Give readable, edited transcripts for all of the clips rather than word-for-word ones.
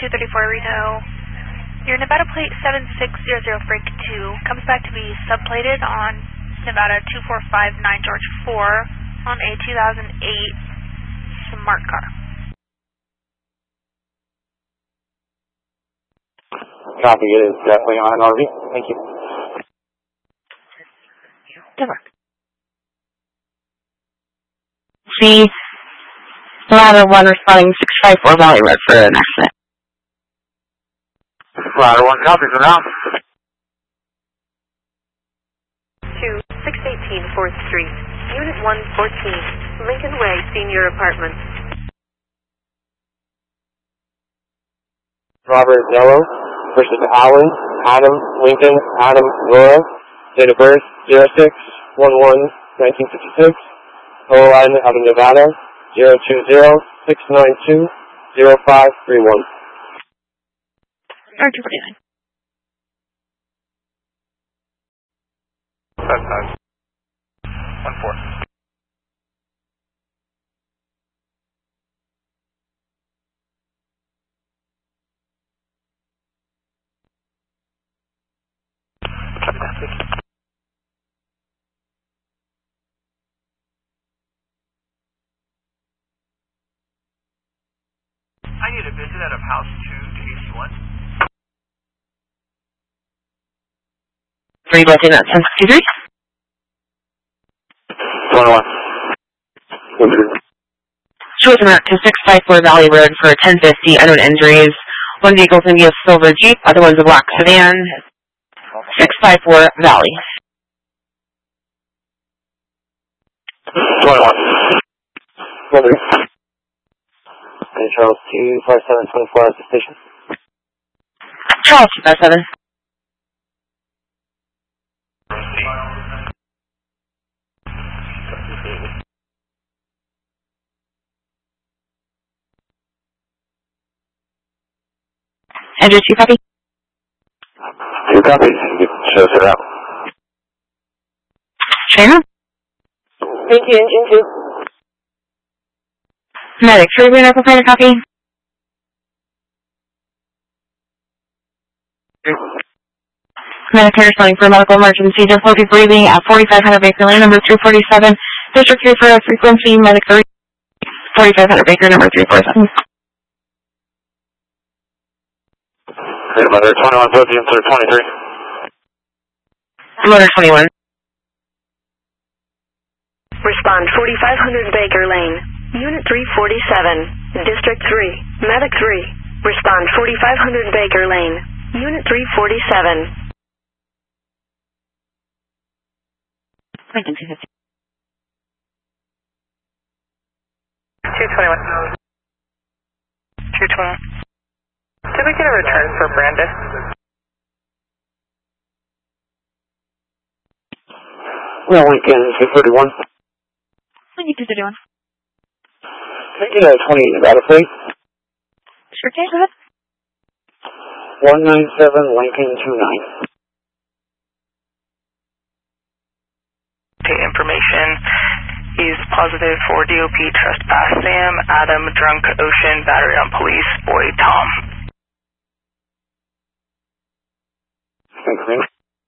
234 Reno. Your Nevada plate 7600 Frank 2 comes back to be subplated on Nevada 2459 George 4 on a 2008 smart car. Copy, it is definitely on an RV. Thank you. Never. See, Ladder 1 responding 654 Valley Road for an accident. Ladder 1, copy for now. To 618 4th Street, Unit 114, Lincoln Way, Senior Apartment. Robert Zello versus Alan, Adam, Lincoln, Adam, Laura. Date of birth 06/11/1956. Total line out of Nevada 020-692-0531. Or 249. That's nice. 1-4. I need a visit out of House 2, Case 1. 3 blessing at 1063. 21. She was out to 654 Valley Road for 1050, unknown injuries. One vehicle is going to be a silver Jeep, other one's a black sedan. 654 Valley. 21. Hey, Charles 25724 at the station. Charles 257. Andrew, 2 copy? 2 copies. You can show us it out. Trainer? Thank you, Engine 2. Medic, 3 Reno, prepare to copy? Medic responding for a medical emergency, difficulty breathing at 4500 Baker Lane, number 347. District 3 for a frequency, medic 3, 4500 Baker, number 347. Motor 21, Podium, Motor 23. Motor 21. Respond 4500 Baker Lane, Unit 347, District 3, Medic 3. Respond 4500 Baker Lane, Unit 347. 221. 221. Did we get a return for Brandon? Well, Lincoln 231. Lincoln 231. Can I get a 28 Nevada plate? Sure, okay, go ahead. 197 Lincoln 29. Okay, information. He's positive for DOP trespass. Sam, Adam, drunk, Ocean, battery on police, boy, Tom. Thanks, man.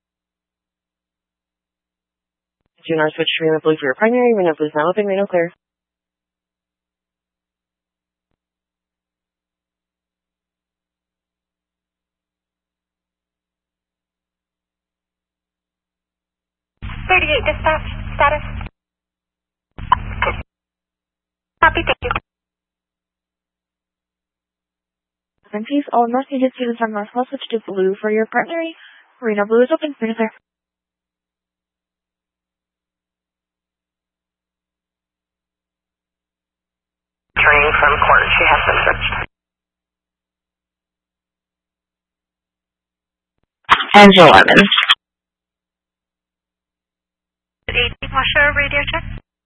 GNR switch to Reno Blue for your primary. Reno Blue is now open. Reno clear. Dispatch status. Copy, thank you. And please, all north needed students on Northwest switch to blue for your primary. Reno Blue is open. Reno clear. Returning from court. She has been searched. Angel 11. 80, Washer, radio check.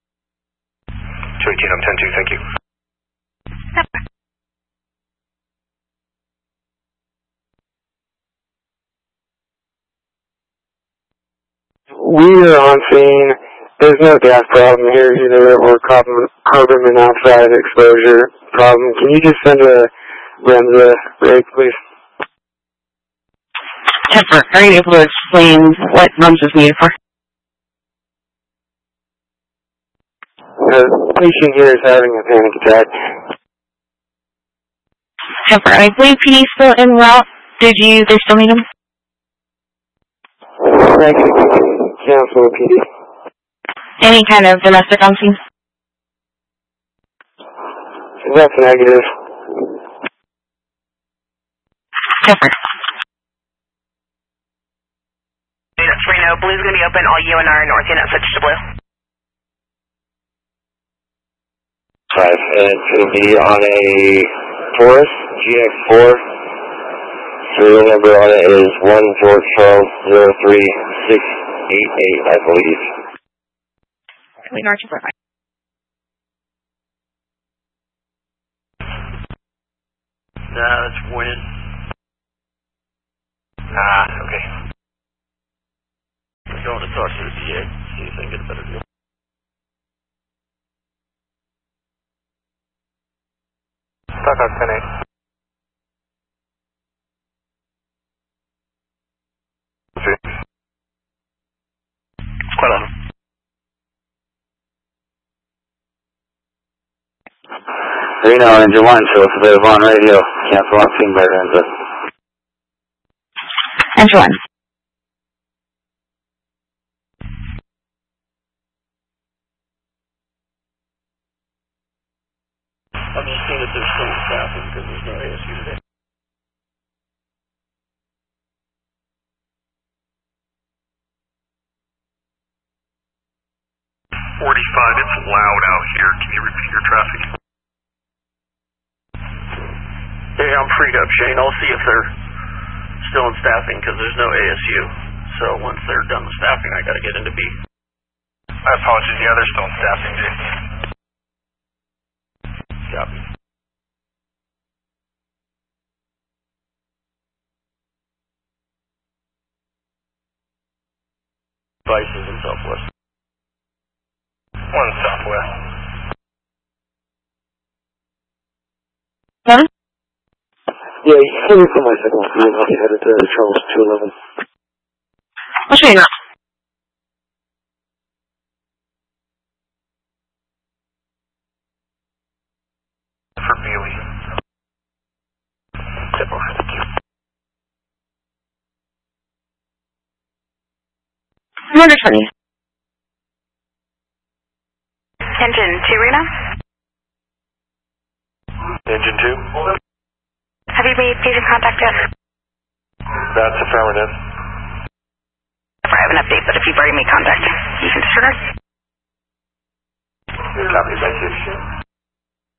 218, I'm 10-2, thank you. Never. We are on scene. There's no gas problem here either, or carbon monoxide exposure problem. Can you just send a Run the brake, please. 10-4. Are you able to explain what runs is needed for? Patient here is having a panic attack. 10-4. I believe PD's still en route. They still need him? Thank you. Cancel PD. Any kind of domestic on scene? That's negative. 10-4. Units Reno, Blue's going to be open, all UNR North unit switch to Blue. 5, and it's going to be on a Taurus GX4. Serial number on it is 1 George Charles 03688, I believe. Wait, Archie 45. Nah, that's winning. Okay. I'm going to talk to the DA, see if I can get a better deal. Talk on 10-8. Quite on. Reno, Engine 1, so it's available on radio. Cancel on scene by Renzo. Engine 1. I'm just seeing if there's still staffing because there's no ASU today. 45, it's loud out here. Can you repeat your traffic? Hey, I'm freed up, Shane. I'll see if they're still in staffing because there's no ASU. So once they're done with staffing, I got to get into B. I apologize. Yeah, they're still in staffing, Jay. Copy. Vices in Southwest. 1 Southwest. 7? Yeah, you can put my signal. I'll be headed to Charles 211. What's your name? For Bailey. Step over. Thank you. Number 20. Engine 2, Reno? Engine 2? Have you made patient contact yet? That's affirmative. I have an update, but if you've already made contact, you can disregard. Copy, thank you.